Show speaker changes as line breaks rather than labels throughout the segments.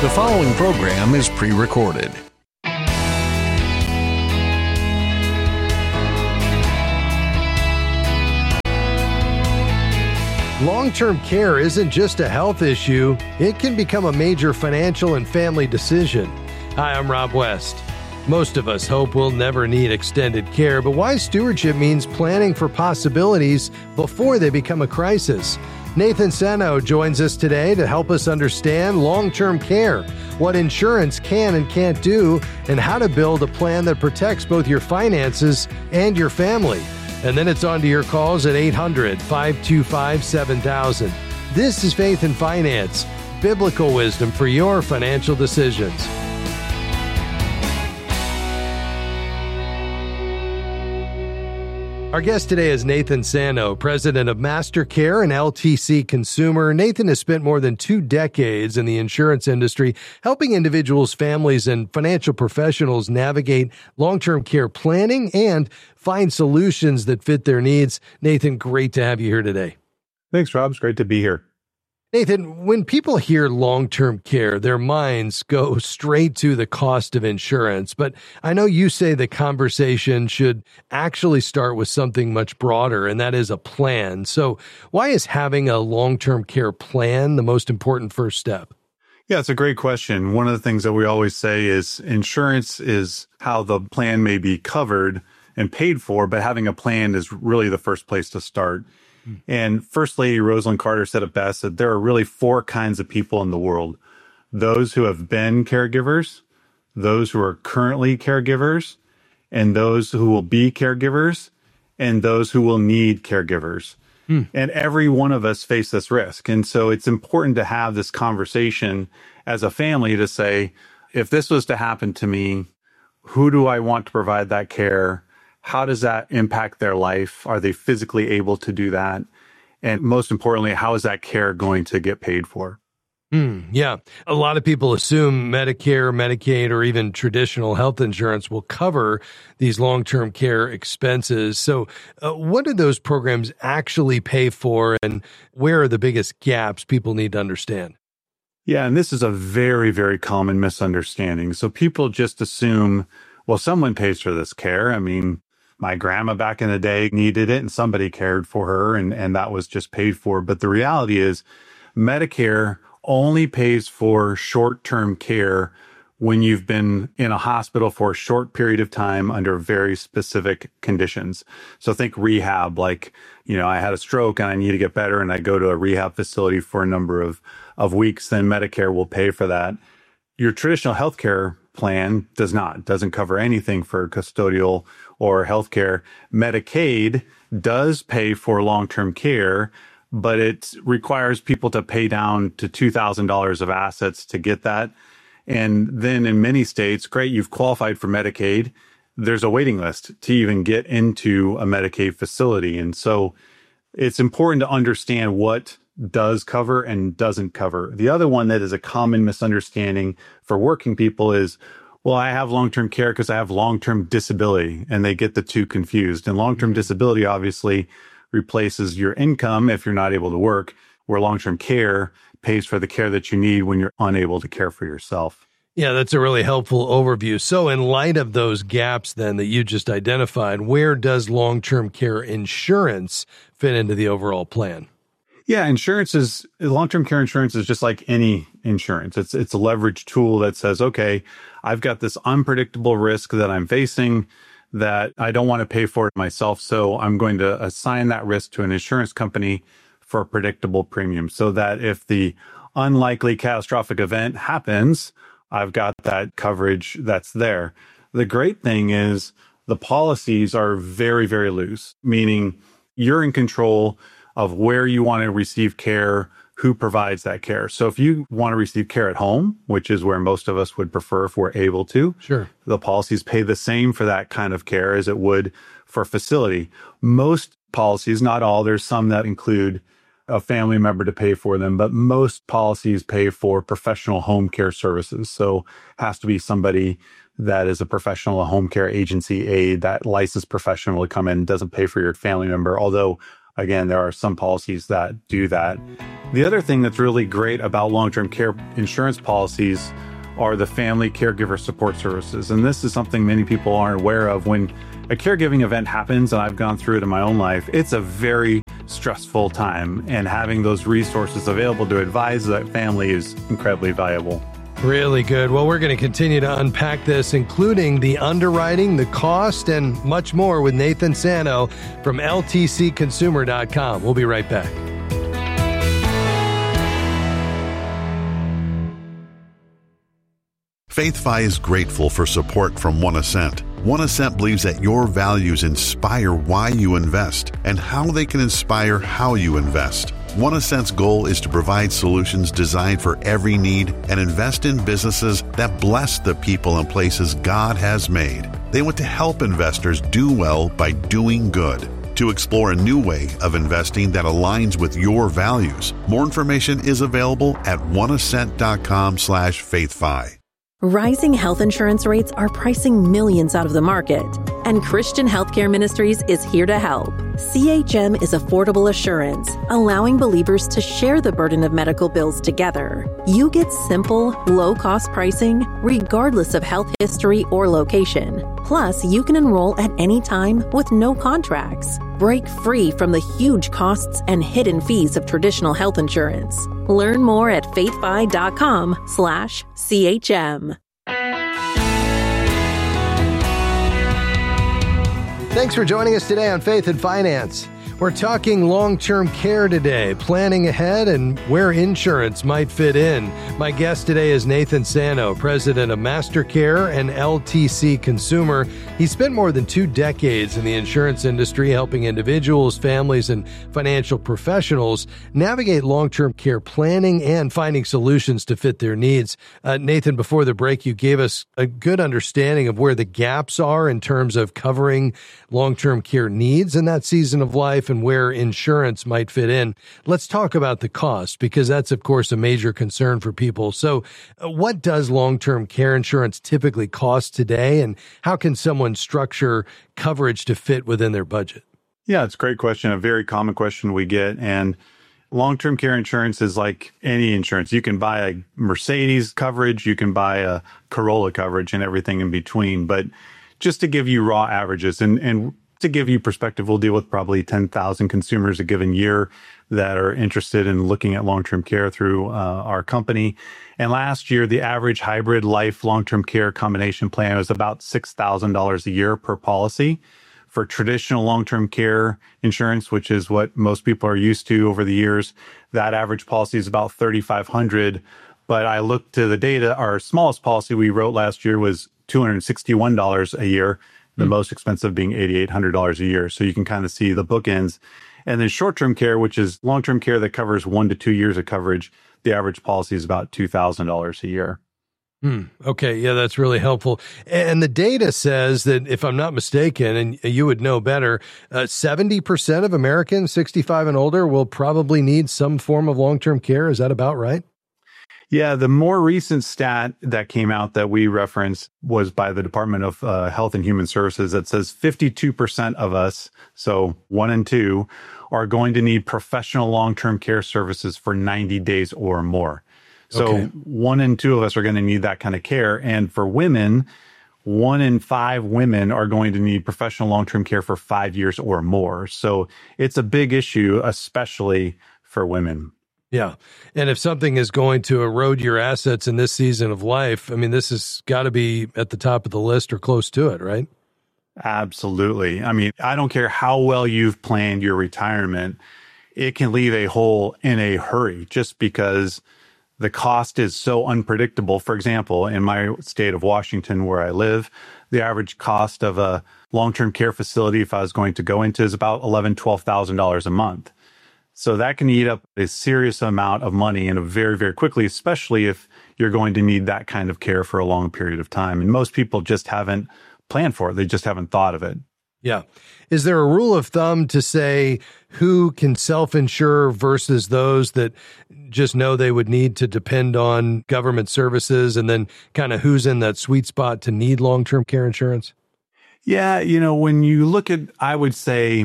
The following program is pre-recorded.
Long-term care isn't just a health issue, it can become a major financial and family decision. Hi, I'm Rob West. Most of us hope we'll never need extended care, but wise stewardship means planning for possibilities before they become a crisis. Nathan Seno joins us today to help us understand long-term care, what insurance can and can't do, and how to build a plan that protects both your finances and your family. And then it's on to your calls at 800-525-7000. This is Faith and Finance, biblical wisdom for your financial decisions. Our guest today is Nathan Seno, president of MasterCare and LTC Consumer. Nathan has spent more than 2 decades in the insurance industry, helping individuals, families, and financial professionals navigate long-term care planning and find solutions that fit their needs. Nathan, great to have you here today.
Thanks, Rob. It's great to be here.
Nathan, when people hear long-term care, their minds go straight to the cost of insurance. But I know you say the conversation should actually start with something much broader, and that is a plan. So why is having a long-term care plan the most important first step?
Yeah, it's a great question. One of the things that we always say is insurance is how the plan may be covered and paid for, but having a plan is really the first place to start. And First Lady Rosalind Carter said it best, that there are really 4 kinds of people in the world: those who have been caregivers, those who are currently caregivers, and those who will be caregivers, and those who will need caregivers. And every one of us face this risk. And so it's important to have this conversation as a family to say, if this was to happen to me, who do I want to provide that care? How does that impact their life? Are they physically able to do that? And most importantly, how is that care going to get paid for?
Yeah. A lot of people assume Medicare, Medicaid, or even traditional health insurance will cover these long-term care expenses. So what do those programs actually pay for, and where are the biggest gaps people need to understand?
Yeah, and this is a very, very common misunderstanding. So people just assume, well, someone pays for this care. I mean, my grandma back in the day needed it and somebody cared for her, and that was just paid for. But the reality is Medicare only pays for short-term care when you've been in a hospital for a short period of time under very specific conditions. So think rehab, like, I had a stroke and I need to get better and I go to a rehab facility for a number of weeks, then Medicare will pay for that. Your traditional healthcare plan doesn't cover anything for custodial or healthcare. Medicaid does pay for long-term care, but it requires people to pay down to $2,000 of assets to get that. And then in many states, great, you've qualified for Medicaid. There's a waiting list to even get into a Medicaid facility. And so it's important to understand what does cover and doesn't cover. The other one that is a common misunderstanding for working people is, well, I have long-term care because I have long-term disability, and they get the two confused. And long-term disability obviously replaces your income if you're not able to work, where long-term care pays for the care that you need when you're unable to care for yourself.
Yeah, that's a really helpful overview. So in light of those gaps then that you just identified, where does long-term care insurance fit into the overall plan?
Yeah, long-term care insurance is just like any insurance. It's a leverage tool that says, okay, I've got this unpredictable risk that I'm facing that I don't want to pay for it myself. So I'm going to assign that risk to an insurance company for a predictable premium so that if the unlikely catastrophic event happens, I've got that coverage that's there. The great thing is the policies are very, very loose, meaning you're in control of where you want to receive care, who provides that care. So if you want to receive care at home, which is where most of us would prefer if we're able to,
sure,
the policies pay the same for that kind of care as it would for a facility. Most policies, not all, there's some that include a family member to pay for them, but most policies pay for professional home care services. So it has to be somebody that is a professional, a home care agency aide, that licensed professional to come in and doesn't pay for your family member. Although Again, there are some policies that do that. The other thing that's really great about long-term care insurance policies are the family caregiver support services. And this is something many people aren't aware of. When a caregiving event happens, and I've gone through it in my own life, it's a very stressful time. And having those resources available to advise that family is incredibly valuable.
Really good. Well, we're going to continue to unpack this, including the underwriting, the cost, and much more with Nathan Sano from LTCconsumer.com. We'll be right back.
FaithFi is grateful for support from OneAscent. OneAscent believes that your values inspire why you invest and how they can inspire how you invest. OneAscent's goal is to provide solutions designed for every need and invest in businesses that bless the people and places God has made. They want to help investors do well by doing good. To explore a new way of investing that aligns with your values, more information is available at oneascent.com/faithfi.
Rising health insurance rates are pricing millions out of the market, and Christian Healthcare Ministries is here to help. CHM is affordable assurance, allowing believers to share the burden of medical bills together. You get simple, low-cost pricing regardless of health history or location. Plus, you can enroll at any time with no contracts. Break free from the huge costs and hidden fees of traditional health insurance. Learn more at faithfi.com/CHM.
Thanks for joining us today on Faith and Finance. We're talking long-term care today, planning ahead and where insurance might fit in. My guest today is Nathan Sano, president of MasterCare and LTC Consumer. He spent more than 2 decades in the insurance industry helping individuals, families, and financial professionals navigate long-term care planning and finding solutions to fit their needs. Nathan, before the break, you gave us a good understanding of where the gaps are in terms of covering long-term care needs in that season of life and where insurance might fit in. Let's talk about the cost, because that's, of course, a major concern for people. So what does long-term care insurance typically cost today, and how can someone structure coverage to fit within their budget?
Yeah, it's a great question, a very common question we get. And long-term care insurance is like any insurance. You can buy a Mercedes coverage, you can buy a Corolla coverage, and everything in between. But just to give you raw averages, and to give you perspective, we'll deal with probably 10,000 consumers a given year that are interested in looking at long-term care through our company. And last year, the average hybrid life long-term care combination plan was about $6,000 a year per policy. For traditional long-term care insurance, which is what most people are used to over the years, that average policy is about $3,500. But I looked to the data, our smallest policy we wrote last year was $261 a year. The most expensive being $8,800 a year. So you can kind of see the bookends. And then short-term care, which is long-term care that covers 1 to 2 years of coverage, the average policy is about $2,000 a year.
Okay, yeah, that's really helpful. And the data says that, if I'm not mistaken, and you would know better, 70% of Americans 65 and older will probably need some form of long-term care. Is that about right?
Yeah, the more recent stat that came out that we referenced was by the Department of Health and Human Services that says 52% of us, so 1 in 2, are going to need professional long-term care services for 90 days or more. So
Okay.
1 in 2 of us are going to need that kind of care. And for women, 1 in 5 women are going to need professional long-term care for 5 years or more. So it's a big issue, especially for women.
Yeah. And if something is going to erode your assets in this season of life, I mean, this has got to be at the top of the list or close to it, right?
Absolutely. I mean, I don't care how well you've planned your retirement, it can leave a hole in a hurry just because the cost is so unpredictable. For example, in my state of Washington, where I live, the average cost of a long-term care facility, if I was going to go into, is about $11,000, $12,000 a month. So that can eat up a serious amount of money and very, very quickly, especially if you're going to need that kind of care for a long period of time. And most people just haven't planned for it. They just haven't thought of it.
Yeah. Is there a rule of thumb to say who can self-insure versus those that just know they would need to depend on government services, and then kind of who's in that sweet spot to need long-term care insurance?
Yeah, when you look at, I would say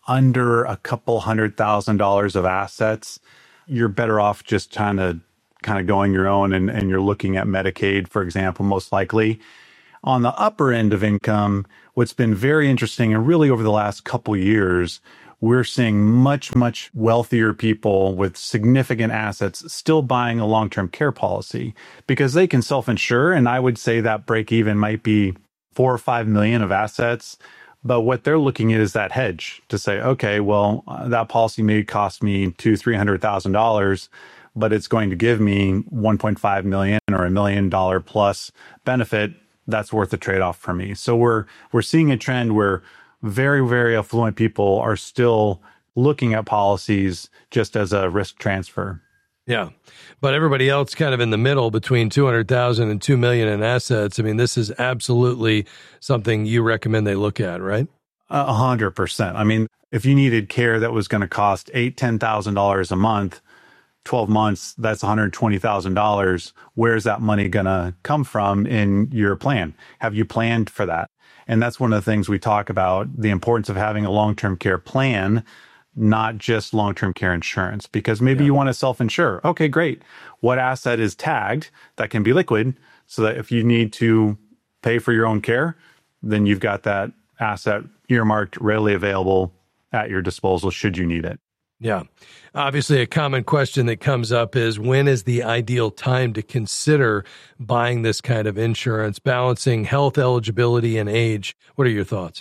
under a couple $100,000 of assets, you're better off just kind of going your own and you're looking at Medicaid, for example, most likely. On the upper end of income, what's been very interesting, and really over the last couple years, we're seeing much, much wealthier people with significant assets still buying a long-term care policy because they can self-insure. And I would say that break even might be 4 or 5 million of assets. But what they're looking at is that hedge to say, okay, well, that policy may cost me $200,000-$300,000, but it's going to give me 1.5 million or $1 million plus benefit. That's worth the trade-off for me. So we're seeing a trend where very, very affluent people are still looking at policies just as a risk transfer.
Yeah. But everybody else kind of in the middle between 200,000 and 2 million in assets. I mean, this is absolutely something you recommend they look at, right?
100%. I mean, if you needed care that was going to cost $10,000 a month, 12 months, that's $120,000. Where's that money going to come from in your plan? Have you planned for that? And that's one of the things we talk about, the importance of having a long-term care plan, not just long-term care insurance, because maybe you want to self-insure. Okay, great. What asset is tagged that can be liquid so that if you need to pay for your own care, then you've got that asset earmarked, readily available at your disposal should you need it.
Yeah. Obviously, a common question that comes up is when is the ideal time to consider buying this kind of insurance, balancing health eligibility and age? What are your thoughts?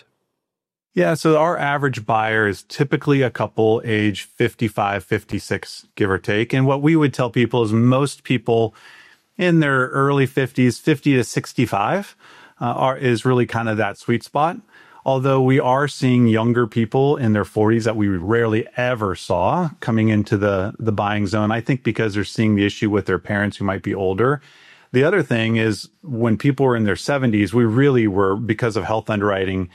Yeah, so our average buyer is typically a couple age 55, 56, give or take. And what we would tell people is most people in their early 50s, 50 to 65, is really kind of that sweet spot. Although we are seeing younger people in their 40s that we rarely ever saw coming into the buying zone, I think because they're seeing the issue with their parents who might be older. The other thing is when people were in their 70s, we really were, because of health underwriting,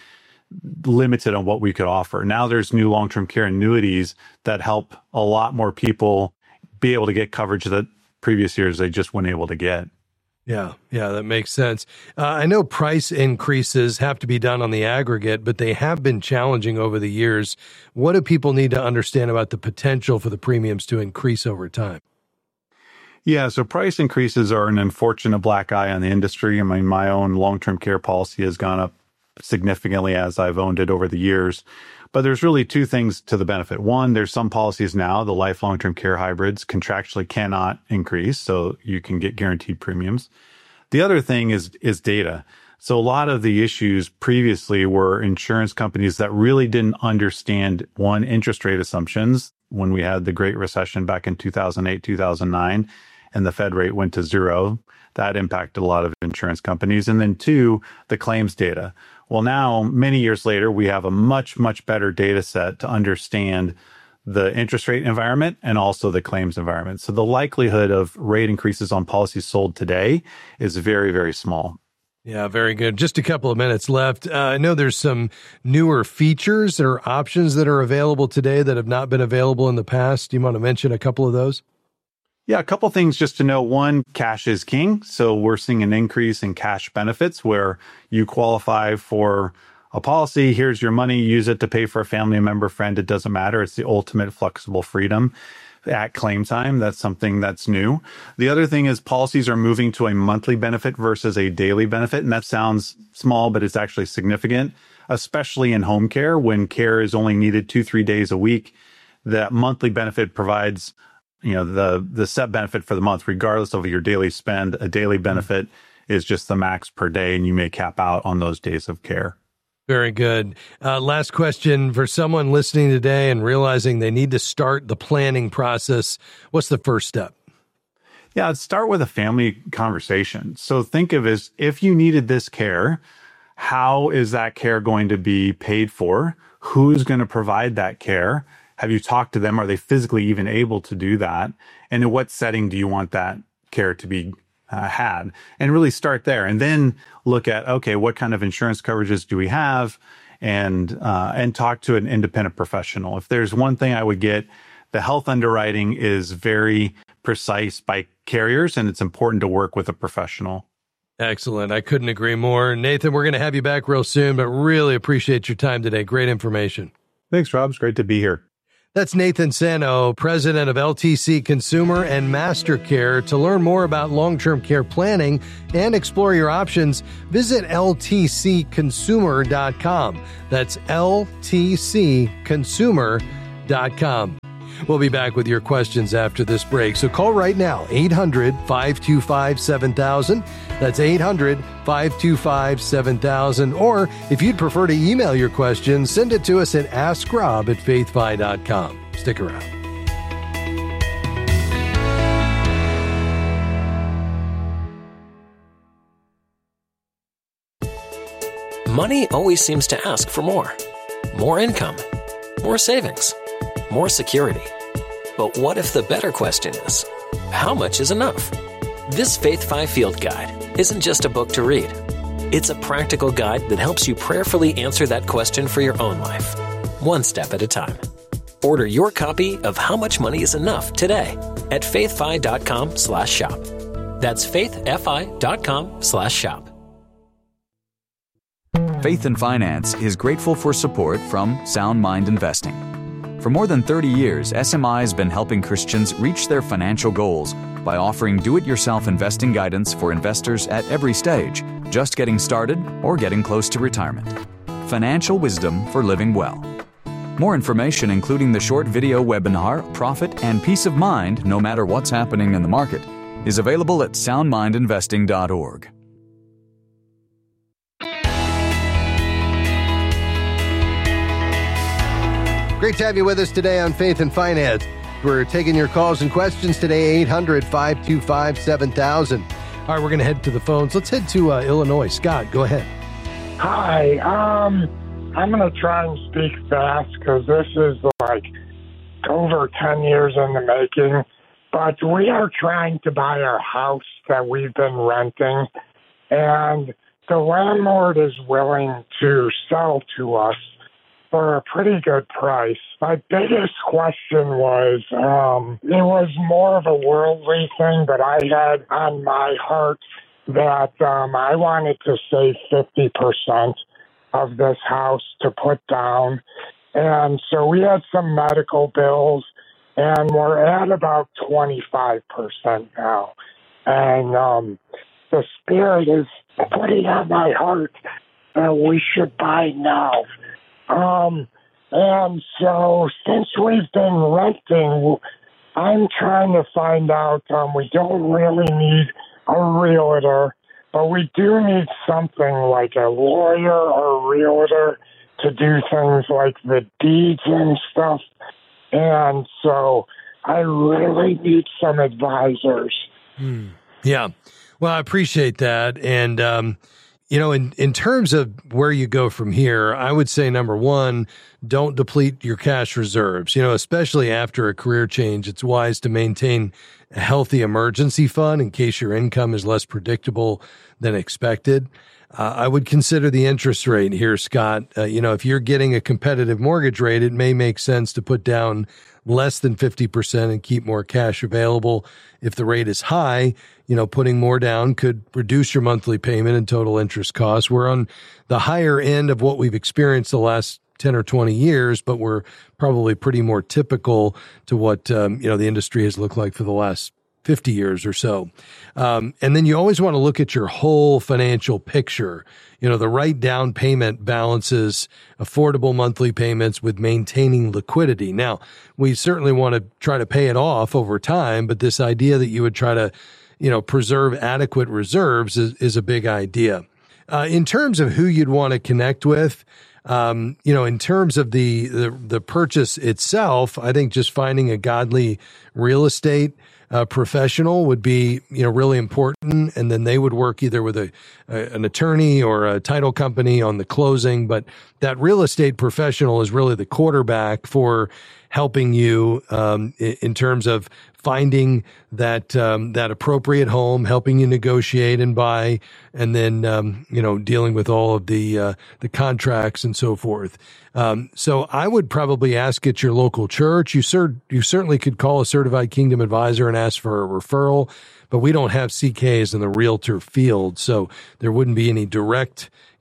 limited on what we could offer. Now there's new long-term care annuities that help a lot more people be able to get coverage that previous years they just weren't able to get.
Yeah, that makes sense. I know price increases have to be done on the aggregate, but they have been challenging over the years. What do people need to understand about the potential for the premiums to increase over time?
Yeah, so price increases are an unfortunate black eye on the industry. I mean, my own long-term care policy has gone up significantly as I've owned it over the years. But there's really two things to the benefit. One, there's some policies now, the life long-term care hybrids, contractually cannot increase, so you can get guaranteed premiums. The other thing is data. So a lot of the issues previously were insurance companies that really didn't understand, one, interest rate assumptions when we had the Great Recession back in 2008, 2009, and the Fed rate went to zero. That impacted a lot of insurance companies. And then two, the claims data. Well, now, many years later, we have a much, much better data set to understand the interest rate environment and also the claims environment. So the likelihood of rate increases on policies sold today is very, very small.
Yeah, very good. Just a couple of minutes left. I know there's some newer features or options that are available today that have not been available in the past. Do you want to mention a couple of those?
Yeah, a couple things just to know. One, cash is king. So we're seeing an increase in cash benefits where you qualify for a policy. Here's your money. Use it to pay for a family member, friend. It doesn't matter. It's the ultimate flexible freedom at claim time. That's something that's new. The other thing is policies are moving to a monthly benefit versus a daily benefit. And that sounds small, but it's actually significant, especially in home care when care is only needed 2-3 days a week. That monthly benefit provides the set benefit for the month, regardless of your daily spend. A daily benefit is just the max per day, and you may cap out on those days of care.
Very good. Last question for someone listening today and realizing they need to start the planning process. What's the first step?
Yeah, start with a family conversation. So think of it as if you needed this care, how is that care going to be paid for? Who's going to provide that care? Have you talked to them? Are they physically even able to do that? And in what setting do you want that care to be had? And really start there. And then look at, okay, what kind of insurance coverages do we have? And talk to an independent professional. If there's one thing I would get, the health underwriting is very precise by carriers, and it's important to work with a professional.
Excellent. I couldn't agree more. Nathan, we're going to have you back real soon, but really appreciate your time today. Great information.
Thanks, Rob. It's great to be here.
That's Nathan Sano, president of LTC Consumer and MasterCare. To learn more about long-term care planning and explore your options, visit ltcconsumer.com. That's ltcconsumer.com. We'll be back with your questions after this break. So call right now, 800-525-7000. That's 800-525-7000. Or if you'd prefer to email your questions, send it to us at askrob@faithfi.com. Stick around.
Money always seems to ask for more. More income, more savings, more security. But what if the better question is, how much is enough? This Faith 5 Field Guide isn't just a book to read. It's a practical guide that helps you prayerfully answer that question for your own life, one step at a time. Order your copy of How Much Money is Enough today at faithfi.com/shop. That's faithfi.com/shop.
Faith and Finance is grateful for support from Sound Mind Investing. For more than 30 years, SMI has been helping Christians reach their financial goals by offering do-it-yourself investing guidance for investors at every stage, just getting started or getting close to retirement. Financial wisdom for living well. More information, including the short video webinar, Profit and Peace of Mind, no matter what's happening in the market, is available at soundmindinvesting.org.
Great to have you with us today on Faith and Finance. We're taking your calls and questions today, 800-525-7000. All right, we're going to head to the phones. Let's head to Illinois. Scott, go ahead.
Hi. I'm going to try and speak fast because this is like over 10 years in the making. But we are trying to buy our house that we've been renting, and the landlord is willing to sell to us for a pretty good price. My biggest question was, it was more of a worldly thing, but I had on my heart that I wanted to save 50% of this house to put down. And so we had some medical bills, and we're at about 25% now. And the Spirit is putting on my heart that we should buy now. And so since we've been renting, I'm trying to find out, we don't really need a realtor, but we do need something like a lawyer or a realtor to do things like the deeds and stuff. And so I really need some advisors.
Yeah. Well, I appreciate that. And, in terms of where you go from here, I would say, number one, don't deplete your cash reserves. Especially after a career change, it's wise to maintain a healthy emergency fund in case your income is less predictable than expected. I would consider the interest rate here, Scott. If you're getting a competitive mortgage rate, it may make sense to put down less than 50% and keep more cash available. If the rate is high, putting more down could reduce your monthly payment and total interest costs. We're on the higher end of what we've experienced the last 10 or 20 years, but we're probably pretty more typical to what, the industry has looked like for the last 50 years or so. And then you always want to look at your whole financial picture. The right down payment balances affordable monthly payments with maintaining liquidity. Now, we certainly want to try to pay it off over time, but this idea that you would try to, preserve adequate reserves is a big idea. In terms of who you'd want to connect with, in terms of the purchase itself, I think just finding a godly real estate professional would be, really important. And then they would work either with an attorney or a title company on the closing. But that real estate professional is really the quarterback for helping you in terms of finding that appropriate home, helping you negotiate and buy, and then dealing with all of the contracts and so forth. So I would probably ask at your local church. You certainly could call a certified Kingdom advisor and ask for a referral, but we don't have CKs in the realtor field, so there wouldn't be any direct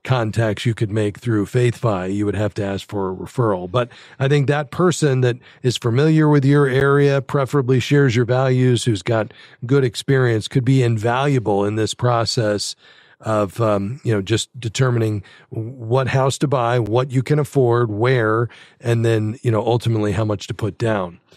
contacts you could make through FaithFi. You would have to ask for a referral. But I think that person that is familiar with your area, preferably shares your values, who's got good experience, could be invaluable in this process of, just determining what house to buy, what you can afford, where, and then, ultimately how much to put down.